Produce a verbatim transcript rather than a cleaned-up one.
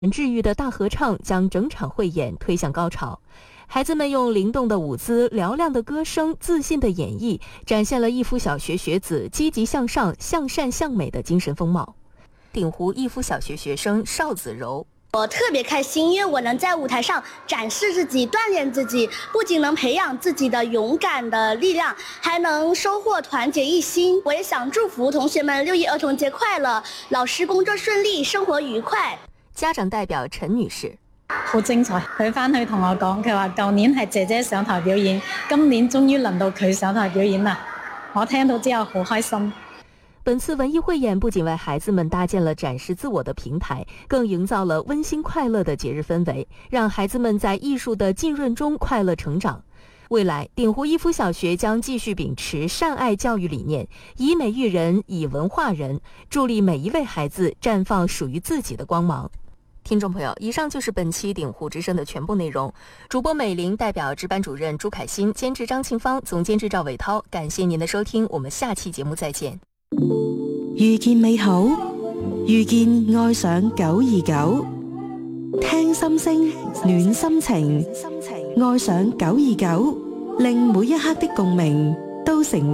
治愈的大合唱将整场汇演推向高潮。孩子们用灵动的舞姿、嘹亮的歌声、自信的演绎，展现了逸夫小学学子积极向上、向善向美的精神风貌。鼎湖逸夫小学学生邵子柔， 我特别开心，因为我能在舞台上展示自己、锻炼自己，不仅能培养自己的勇敢的力量，还能收获团結一心。我也想祝福同學們六一兒童節快樂，老師工作順利，生活愉快。 家長代表陳女士， 好精彩，佢翻去同我講，佢話舊年係姐姐上台表演，今年終於輪到佢上台表演啦。我聽到之後好開心。 本次文藝匯演不僅為孩子們搭建了展示自我的平台，更營造了溫馨快樂的節日氛圍，讓孩子們在藝術的浸潤中快樂成長。未來，鼎湖逸夫小學將繼續秉持善愛教育理念，以美育人，以文化人，助力每一位孩子綻放屬於自己的光芒。聽眾朋友，以上就是本期鼎湖之聲的全部內容。主播美玲代表值班主任朱凱欣，監製張慶芳，總監製趙偉濤，感謝您的收聽，我們下期節目再見。 遇見美好，遇見愛上九二九，聽心聲，暖心情，愛上九二九，令每一刻的共鳴都成